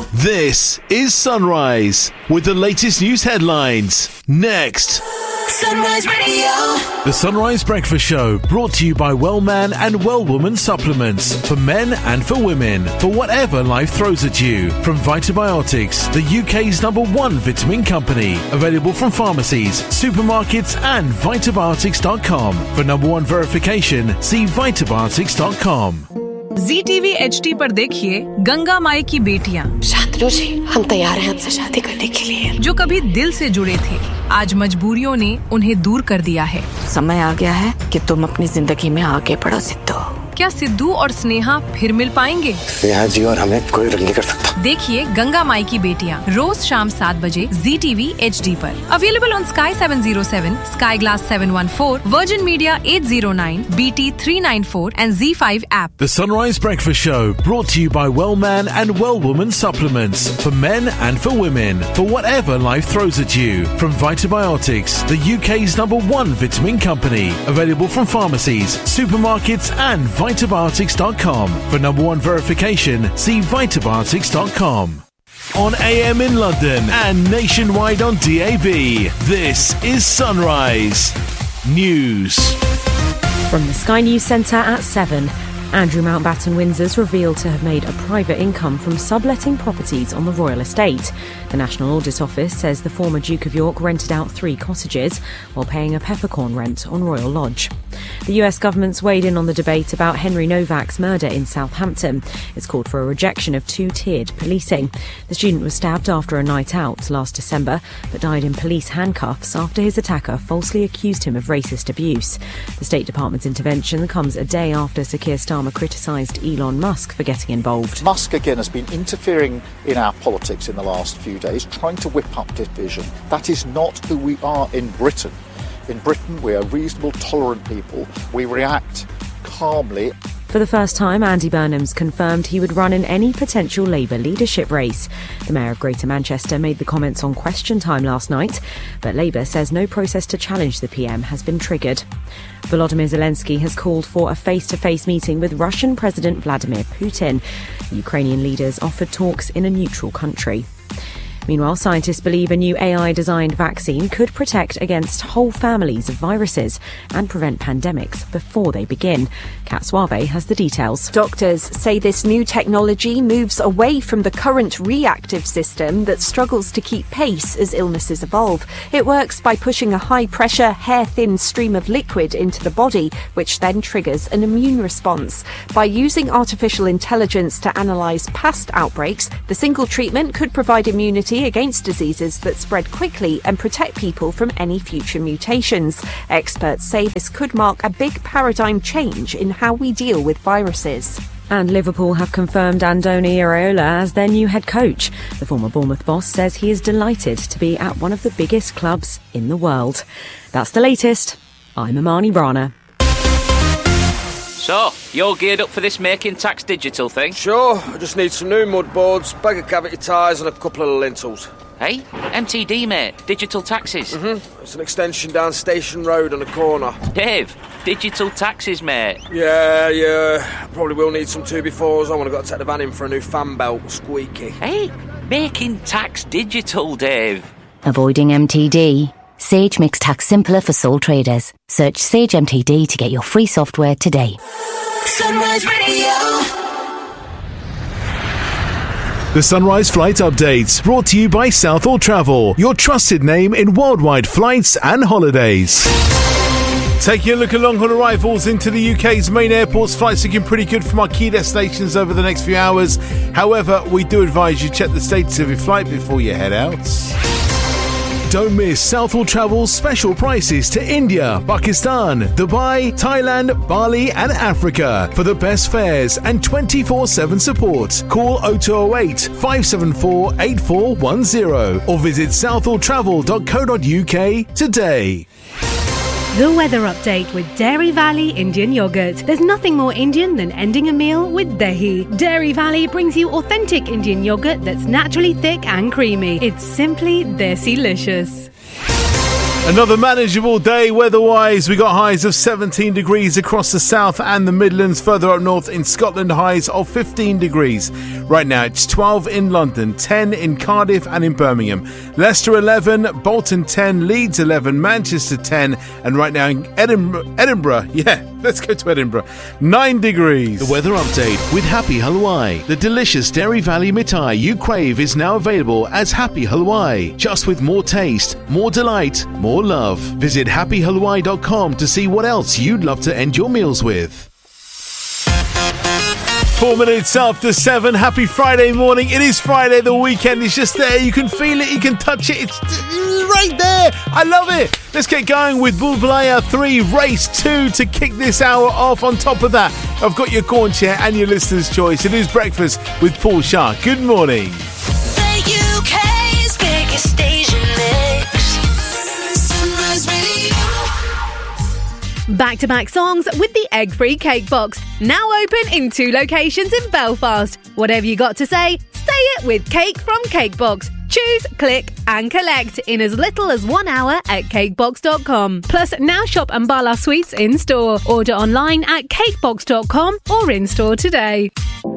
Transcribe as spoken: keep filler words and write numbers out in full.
This is Sunrise with the latest news headlines. Next. Sunrise Radio. The Sunrise Breakfast Show, brought to you by Wellman and Wellwoman supplements for men and for women, for whatever life throws at you. From Vitabiotics, the U K's number one vitamin company, available from pharmacies, supermarkets and vitabiotics dot com. For number one verification, see vitabiotics dot com. Ji TV H D पर देखिए गंगा माई की बेटियां। शांतनु जी, हम तैयार हैं आपसे शादी करने के लिए। जो कभी दिल से जुड़े थे, आज मजबूरियों ने उन्हें दूर कर दिया है। समय आ गया है कि तुम अपनी जिंदगी में आगे बढ़ो सिद्धू। क्या सिद्धू और स्नेहा फिर मिल पाएंगे? स्नेहा जी और हमें कोई रंग नहीं कर सकता। देखिए गंगा माई की बेटियां रोज शाम सात बजे जी टीवी एच डी पर। Available on sky seven zero seven, sky glass seven one four, virgin media at zero nine, B T three nine four and Z five app. The Sunrise Breakfast Show, brought to you by Wellman and Wellwoman supplements for men and for women, for whatever life throws at you. From Vitabiotics, the U K's number one vitamin company, available from pharmacies, supermarkets and vitabiotics dot com. For number one verification, see vitabiotics dot com. On A M in London and nationwide on D A B, this is Sunrise News. From the Sky News Centre at seven, Andrew Mountbatten Windsor's revealed to have made a private income from subletting properties on the royal estate. The National Audit Office says the former Duke of York rented out three cottages while paying a peppercorn rent on Royal Lodge. The U S government's weighed in on the debate about Henry Novak's murder in Southampton. It's called for a rejection of two-tiered policing. The student was stabbed after a night out last December, but died in police handcuffs after his attacker falsely accused him of racist abuse. The State Department's intervention comes a day after Sir Keir Starmer criticised Elon Musk for getting involved. Musk again has been interfering in our politics in the last few days, trying to whip up division. That is not who we are in Britain. In Britain, we are reasonable, tolerant people. We react calmly. For the first time, Andy Burnham's confirmed he would run in any potential Labour leadership race. The Mayor of Greater Manchester made the comments on Question Time last night, but Labour says no process to challenge the P M has been triggered. Volodymyr Zelensky has called for a face-to-face meeting with Russian President Vladimir Putin. The Ukrainian leaders offered talks in a neutral country. Meanwhile, scientists believe a new A I-designed vaccine could protect against whole families of viruses and prevent pandemics before they begin. Kat Suave has the details. Doctors say this new technology moves away from the current reactive system that struggles to keep pace as illnesses evolve. It works by pushing a high-pressure, hair-thin stream of liquid into the body, which then triggers an immune response. By using artificial intelligence to analyse past outbreaks, the single treatment could provide immunity against diseases that spread quickly and protect people from any future mutations. Experts say this could mark a big paradigm change in how we deal with viruses. And Liverpool have confirmed Andoni Iraola as their new head coach. The former Bournemouth boss says he is delighted to be at one of the biggest clubs in the world. That's the latest. I'm Amani Rana. So, you're geared up for this Making Tax Digital thing? Sure, I just need some new mud boards, bag of cavity ties and a couple of lintels. Hey, M T D, mate. Digital taxes. Mm-hmm. It's an extension down Station Road on a corner. Dave, digital taxes, mate. Yeah, yeah. Probably will need some two befores. I want to go take the van in for a new fan belt. Squeaky. Hey, Making Tax Digital, Dave. Avoiding M T D? Sage makes tax simpler for sole traders. Search Sage M T D to get your free software today. Sunrise Radio. The Sunrise Flight Updates, brought to you by Southall Travel, your trusted name in worldwide flights and holidays. Taking a look at long-haul arrivals into the U K's main airports, flights looking pretty good from our key destinations over the next few hours. However, we do advise you check the status of your flight before you head out. Don't miss Southall Travel's special prices to India, Pakistan, Dubai, Thailand, Bali and Africa. For the best fares and twenty-four seven support, call oh two oh eight, five seven four, eight four one oh or visit southall travel dot co dot uk today. The weather update with Dairy Valley Indian Yogurt. There's nothing more Indian than ending a meal with dahi. Dairy Valley brings you authentic Indian yogurt that's naturally thick and creamy. It's simply desi-licious. Another manageable day weather-wise. We got highs of seventeen degrees across the south and the Midlands. Further up north in Scotland, highs of fifteen degrees. Right now it's twelve in London, ten in Cardiff and in Birmingham. Leicester eleven, Bolton ten, Leeds eleven, Manchester ten, and right now in Edinburgh, Edinburgh, yeah, let's go to Edinburgh, nine degrees. The weather update with Happy Halwai. The delicious Dairy Valley Mithai you crave is now available as Happy Halwai. Just with more taste, more delight, more love. Visit happy halwai dot com to see what else you'd love to end your meals with. Four minutes after seven. Happy Friday morning. It is Friday. The weekend is just there. You can feel it. You can touch it. It's right there. I love it. Let's get going with Bulbulaya three, Race two to kick this hour off. On top of that, I've got your corn chair and your listener's choice. It is breakfast with Paul Shah. Good morning. The U K's biggest station mix. Sunrise Radio. Back-to-back songs with the egg-free cake box. Now open in two locations in Belfast. Whatever you got to say, say it with Cake from Cakebox. Choose, click and collect in as little as one hour at cakebox dot com. Plus, now shop Ambala Sweets in-store. Order online at cakebox dot com or in-store today.